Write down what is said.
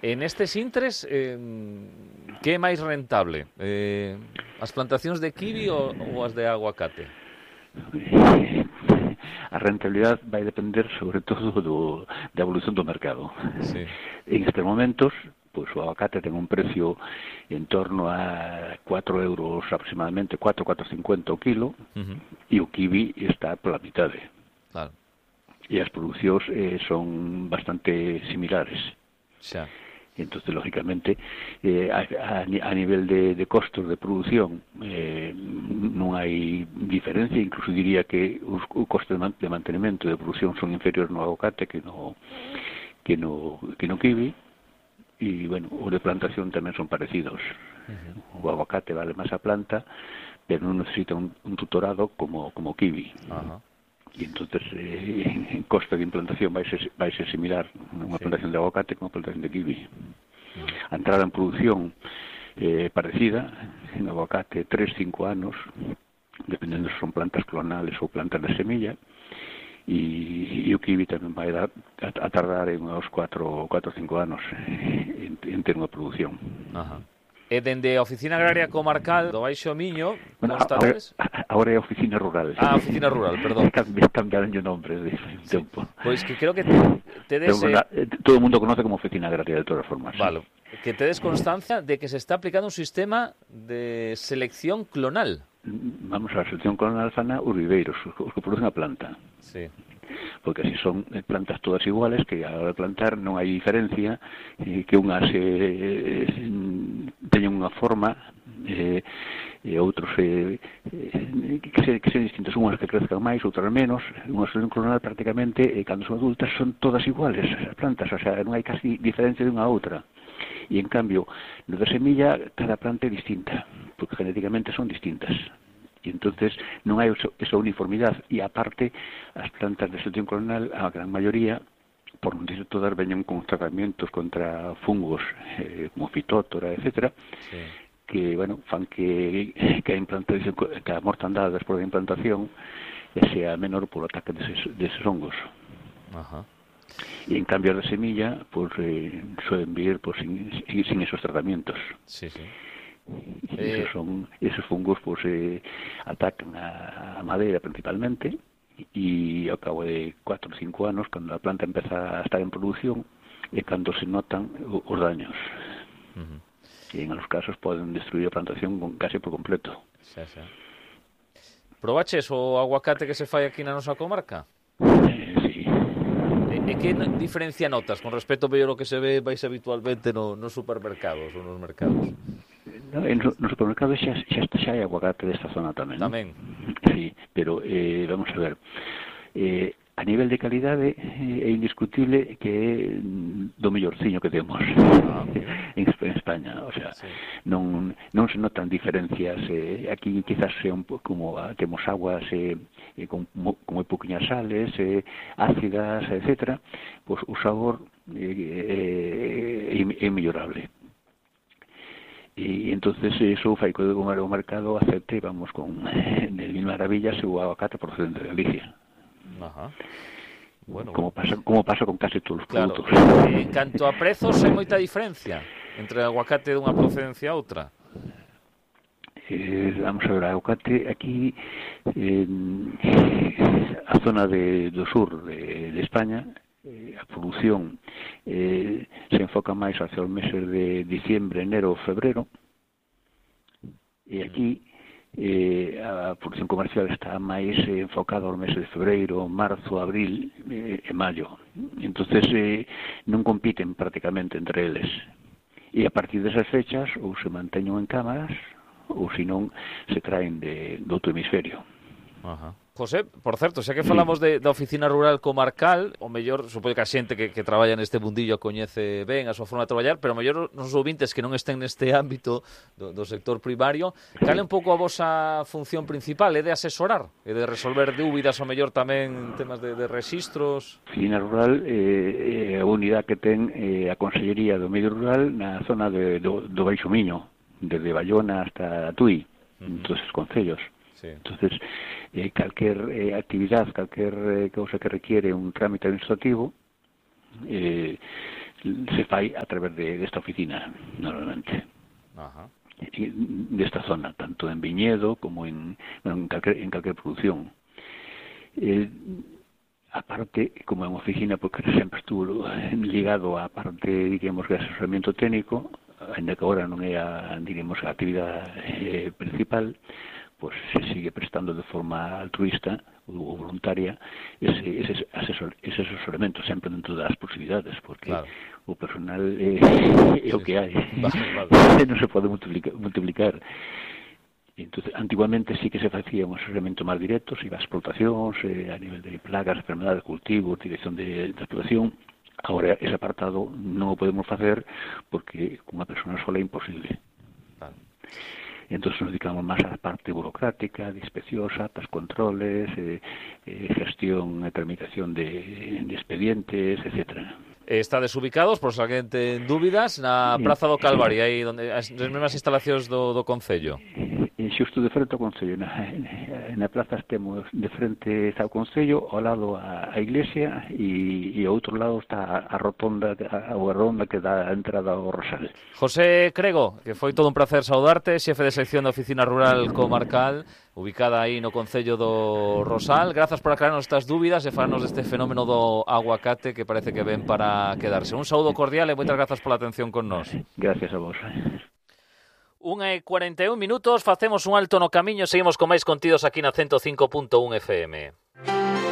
En estes intres, que é máis rentable? As plantacións de kiwi ou as de aguacate? A rentabilidade vai depender sobre todo da evolución do mercado. Sí. En estes momentos, pois o aguacate ten un precio en torno a 4 euros aproximadamente, 4,50 o kilo, e o kiwi está pola mitade. Claro. E as producións son bastante similares. Xa. Entonces, lógicamente, a nivel de costos de producción non hai diferencia, incluso diría que os costos de mantenimento de produción son inferiores no aguacate que no kiwi. E, bueno, os de plantación tamén son parecidos. O aguacate vale máis a planta, pero non necesita un tutorado como kiwi. E entonces en coste de implantación vai ser similar unha plantación de aguacate como unha plantación de kiwi. A entrada en produción parecida, en aguacate 3-5 anos, dependendo se son plantas clonales ou plantas de semilla, e o kiwi tamén vai a tardar en uns 4 ou 5 anos en ter unha produción. E dende a Oficina Agraria Comarcal do Baixo Miño, constades? Agora é a Oficina Rural. Oficina Rural, perdón. Cambiaron o nombre de tempo. Pois que creo que tedes... Todo o mundo conoce como Oficina Agraria de todas formas. Vale. Que tedes constancia de que se está aplicando un sistema de selección clonal. Vamos a selección clonal fana os viveiros, os que producen a planta. Sí. Porque así son plantas todas iguales, que a hora de plantar non hai diferencia, que unhas teñen unha forma e outros que sean distintas, unhas que crezcan máis, outras menos. Unha selección clonal prácticamente, cando son adultas, son todas iguales as plantas, o sea, non hai casi diferencia de unha a outra. E en cambio, no de semilla, cada planta é distinta, porque genéticamente son distintas. E entonces non hai esa uniformidade, e aparte as plantas de selección clonal, a gran maioría, por non dizer todas, veñen con tratamientos contra fungos como fitótora, etcétera, que, bueno, fan que a implantación, que a mortandade despois da implantación sea menor polo ataque deses hongos. E en cambio de semilla, pues suelen vivir pues sin esos tratamientos. Sí. Esos fungos pues atacan a madera principalmente, y ao cabo de 4 ou 5 anos, cando a planta empeza a estar en produción, é cando se notan os daños. E en algunos casos poden destruir a plantación casi por completo. Probaches o aguacate que se fai aquí na nosa comarca? Sí. E que diferencia notas con respecto ao que se ve máis habitualmente nos supermercados ou nos mercados? No supermercado xa hai aguacate desta zona tamén. Sí, pero vamos a ver, a nivel de calidade é indiscutible que é do mellorciño que temos en España, o sea, non se notan diferencias. Aquí quizás sea un pouco como temos aguas con moi pouquiñas sales, ácidas, etcétera, pois o sabor é mellorable. E entonces eso fai que o mercado acepte, vamos, con mil maravillas o aguacate procedente de Galicia. Bueno, como pasa con case todos os produtos. En canto a prezos, hai moita diferencia entre o aguacate dunha procedencia a outra? Vamos a ver, aguacate aquí a zona do sur de España, a produción se enfoca máis hacia os meses de diciembre, enero, febrero, e aquí a produción comercial está máis enfocada aos meses de febreiro, marzo, abril e maio. Entonces non compiten prácticamente entre eles, e a partir desas fechas ou se manteñen en cámaras ou senón se traen de outro hemisferio. José, por certo, xa que falamos da Oficina Rural Comarcal, o mellor, supoño que a xente que traballa neste mundillo coñece ben a súa forma de traballar, pero o mellor nos ouvintes que non estén neste ámbito do sector primario, cal é un pouco a vosa función principal? É de asesorar? É de resolver dúbidas, o mellor tamén temas de registros? A Oficina Rural é a unidade que ten a Consellería do Medio Rural na zona do Baixo Miño, desde Bayona hasta Tui, todos os concellos. Entonces, calquer actividade, calquer cousa que requiere un trámite administrativo, se fai a través desta oficina, normalmente. Ajá. Desta zona, tanto en viñedo como en calquer produción. A parte, como é unha oficina, porque sempre estuvo ligado á parte, digamos, de asesoramento técnico, ainda que agora non é a, digamos, a actividade principal, pues se sigue prestando de forma altruista ou voluntaria ese asesoramento, sempre dentro das posibilidades, porque claro, o personal é o que hai, vale. Non se pode multiplicar. Entonces, antiguamente sí que se facía un asesoramento máis directo, se iba a explotacións, a nivel de plagas, enfermedades, cultivos, dirección de explotación. Agora ese apartado non o podemos facer porque cunha persona sola é imposible. Vale. Entonces nos dedicamos máis á parte burocrática, de inspeccións, actas, controles, gestión e tramitación de expedientes, etcétera. Estades ubicados, por se alguén ten dúbidas, na Praza do Calvario, aí onde as mesmas instalacións do Concello. Xusto de frente ao Concello, na plaza estemos de frente ao Concello, ao lado a iglesia e ao outro lado está a rotonda que dá a entrada ao Rosal. José Crego, que foi todo un placer saudarte, xefe de sección da Oficina Rural Comarcal, ubicada aí no Concello do Rosal. Grazas por aclararnos estas dúbidas e falarnos deste fenómeno do aguacate que parece que ven para quedarse. Un saúdo cordial e moitas grazas pola atención con nós. Gracias a vos. 1:41 minutos, facemos un alto no camiño, seguimos con máis contidos aquí na 105.1 FM.